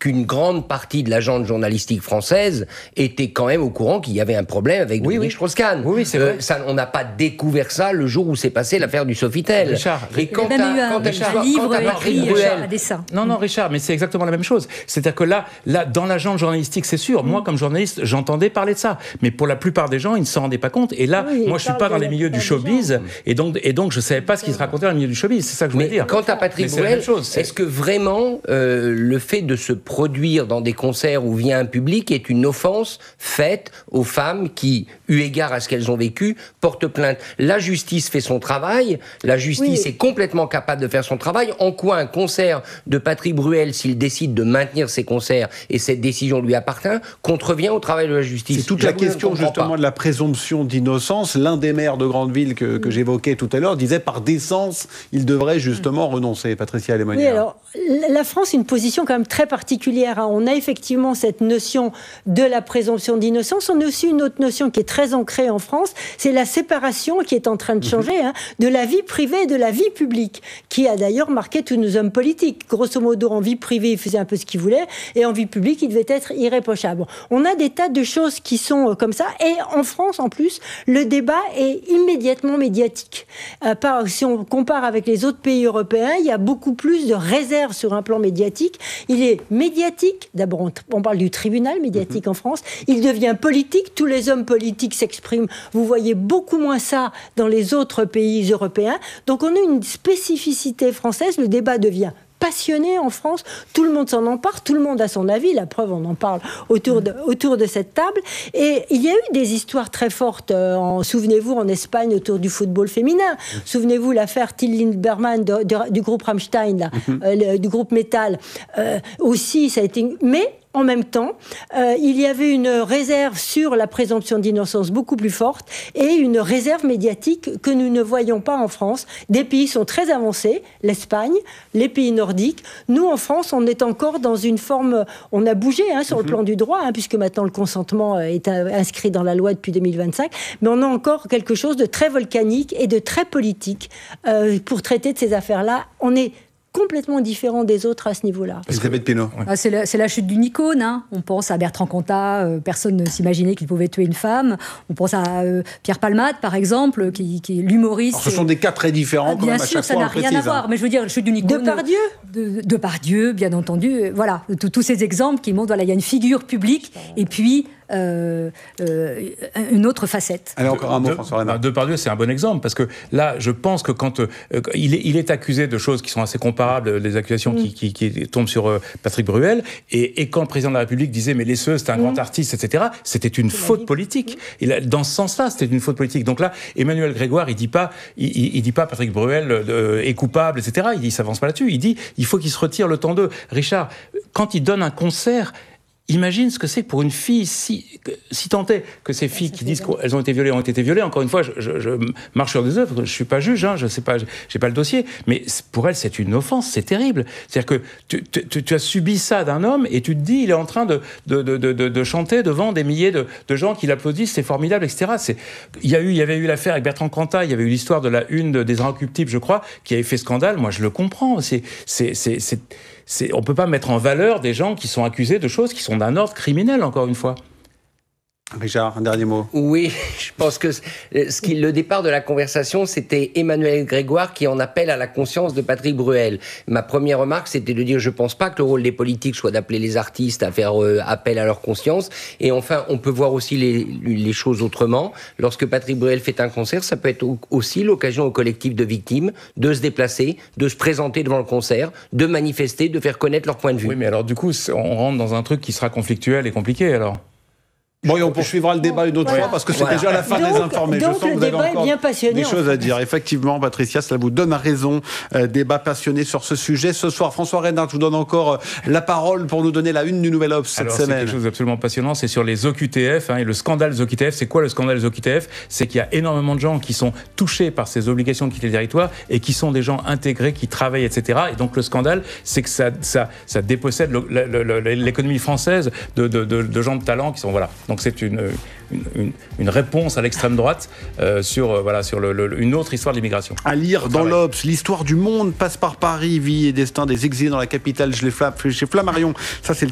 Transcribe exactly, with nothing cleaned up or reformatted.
qu'une grande partie de la gente journalistique française était quand même au courant qu'il y avait un problème avec oui, Dominique oui. Strauss-Kahn. Oui, oui, c'est euh, vrai. ça, on n'a pas découvert ça le jour où s'est passée l'affaire du Sofitel. Richard, et quand il y a même eu à, un, quand à, un quand livre à Patrick écrit Bruel, à dessin. Non, non, Richard, mais c'est exactement la même chose. C'est-à-dire que là, là dans la gente journalistique, c'est sûr, moi, comme journaliste, j'entendais parler de ça. Mais pour la plupart des gens, ils ne s'en rendaient pas compte. Et là, oui, moi, je suis pas dans les milieux du showbiz, et donc, et donc, je savais pas ce qui se racontait dans le milieu du showbiz. C'est ça que je voulais mais dire. quant à Patrick Mais c'est la Bruel, même chose, c'est- est-ce que vraiment euh, le fait de se produire dans des concerts où vient un public est une offense faite aux femmes qui, eu égard à ce qu'elles ont vécu, portent plainte? La justice fait son travail, la justice Oui. est complètement capable de faire son travail. En quoi un concert de Patrick Bruel, s'il décide de maintenir ses concerts et cette décision lui appartient, contrevient au travail de la justice? C'est toute la J'avoue, je ne question comprends justement pas. de la présomption d'innocence. L'un des maires de grande ville que, que j'évoquais tout à l'heure disait par décence, il devrait justement renoncer. Patricia Lemonnier. Oui, alors, la France a une position quand même très particulière. Hein. On a effectivement cette notion de la présomption d'innocence. On a aussi une autre notion qui est très ancrée en France, c'est la séparation qui est en train de changer hein, de la vie privée et de la vie publique, qui a d'ailleurs marqué tous nos hommes politiques. Grosso modo, en vie privée, ils faisaient un peu ce qu'ils voulaient, et en vie publique, ils devaient être irréprochables. On a des tas de choses qui sont comme ça, et en France, en plus, le débat est immédiatement médiatique. Euh, par, si on compare avec les autres pays européens, il y a beaucoup plus de réserves sur un plan médiatique. Il est médiatique, d'abord on, on parle du tribunal médiatique mmh. en France, il devient politique, tous les hommes politiques s'expriment, vous voyez beaucoup moins ça dans les autres pays européens, donc on a une spécificité française, le débat devient passionné en France, tout le monde s'en empare, tout le monde a son avis, la preuve on en parle autour de, autour de cette table, et il y a eu des histoires très fortes, euh, en, souvenez-vous en Espagne autour du football féminin, mmh. souvenez-vous l'affaire Till Lindeberg de, de, du groupe Rammstein, là, mmh. euh, le, du groupe Metal, euh, aussi ça a été... Mais en même temps, euh, il y avait une réserve sur la présomption d'innocence beaucoup plus forte et une réserve médiatique que nous ne voyons pas en France. Des pays sont très avancés, l'Espagne, les pays nordiques. Nous, en France, on est encore dans une forme... On a bougé hein, sur mm-hmm. le plan du droit, hein, puisque maintenant le consentement est inscrit dans la loi depuis deux mille vingt-cinq, mais on a encore quelque chose de très volcanique et de très politique euh, pour traiter de ces affaires-là. On est complètement différent des autres à ce niveau-là. Elisabeth Pinault. Ouais. Ah, c'est, la, c'est la chute d'une icône. Hein. On pense à Bertrand Cantat, euh, personne ne s'imaginait qu'il pouvait tuer une femme. On pense à euh, Pierre Palmade, par exemple, qui, qui est l'humoriste. Alors, ce sont des cas très différents, ah, quand bien même, à sûr, chaque ça fois, n'a on rien précise, à voir. hein. Mais je veux dire, la chute d'une icône. Depardieu de, Depardieu, bien entendu. Voilà, tous ces exemples qui montrent, voilà, il y a une figure publique et puis euh, euh, une autre facette. Allez, encore un mot, de, François Reynard. Depardieu, c'est un bon exemple, parce que là, je pense que quand euh, il, est, il est accusé de choses qui sont assez comparables, les accusations mm. qui, qui, qui tombent sur euh, Patrick Bruel, et, et quand le président de la République disait « mais Lesseux, c'est un mm. grand artiste, et cetera », c'était une c'est faute politique. Mm. Et dans ce sens-là, c'était une faute politique. Donc là, Emmanuel Grégoire, il dit pas, il, il, il dit pas Patrick Bruel euh, est coupable, et cetera. Il, il s'avance pas là-dessus. Il dit il faut qu'il se retire le temps d'eux. Richard, quand il donne un concert, imagine ce que c'est pour une fille, si, si tant est que ces filles qui disent qu'elles ont été violées ont été violées. Encore une fois, je, je, je marche sur des œufs, je ne suis pas juge, hein, je sais pas, j'ai pas le dossier, mais pour elles, c'est une offense, c'est terrible. C'est-à-dire que tu, tu, tu as subi ça d'un homme et tu te dis, il est en train de, de, de, de, de chanter devant des milliers de, de gens qui l'applaudissent, c'est formidable, et cetera. C'est, il, y a eu, il y avait eu l'affaire avec Bertrand Cantat, il y avait eu l'histoire de la une des Inrecuptibles, je crois, qui avait fait scandale. Moi, je le comprends. C'est, c'est, c'est, c'est, c'est, on ne peut pas mettre en valeur des gens qui sont accusés de choses qui sont d'un ordre criminel, encore une fois. Richard, un dernier mot. Oui, je pense que ce qui, le départ de la conversation, c'était Emmanuel Grégoire qui en appelle à la conscience de Patrick Bruel. Ma première remarque, c'était de dire, je ne pense pas que le rôle des politiques soit d'appeler les artistes à faire euh, appel à leur conscience. Et enfin, on peut voir aussi les, les choses autrement. Lorsque Patrick Bruel fait un concert, ça peut être aussi l'occasion au collectif de victimes de se déplacer, de se présenter devant le concert, de manifester, de faire connaître leur point de vue. Oui, mais alors du coup, on rentre dans un truc qui sera conflictuel et compliqué, alors. Bon, et on poursuivra le débat une autre voilà. fois, parce que c'est voilà. déjà la fin donc, des informés. Donc Je sens le que vous avez débat encore est bien passionnant. des choses à dire. Effectivement, Patricia, cela vous donne raison. Euh, débat passionné sur ce sujet. Ce soir, François Reynard, je vous donne encore la parole pour nous donner la une du Nouvel Obs cette Alors, semaine. C'est quelque chose d'absolument passionnant. C'est sur les O Q T F hein, et le scandale des O Q T F. C'est quoi le scandale des O Q T F ? C'est qu'il y a énormément de gens qui sont touchés par ces obligations de quitter le territoire et qui sont des gens intégrés, qui travaillent, et cetera. Et donc le scandale, c'est que ça, ça, ça dépossède le, le, le, l'économie française de, de, de, de gens de talent qui sont voilà. Donc c'est une Une, une, une réponse à l'extrême droite euh, sur, euh, voilà, sur le, le, une autre histoire de l'immigration. À lire dans l'Obs, l'histoire du monde passe par Paris, vie et destin des exilés dans la capitale chez Flammarion. Ça, c'est le